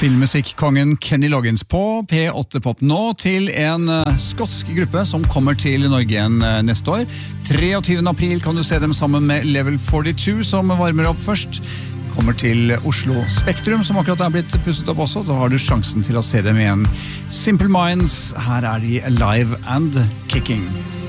Filmmusikkongen Kenny Loggins på P8 Pop nå til en skotsk gruppe som kommer til Norge igjen neste år. 23. april kan du se dem sammen med Level 42 som varmer opp først. Kommer til Oslo Spektrum som akkurat blitt pusset opp også. Da har du sjansen til å se dem igjen. Simple Minds, her de alive and kicking.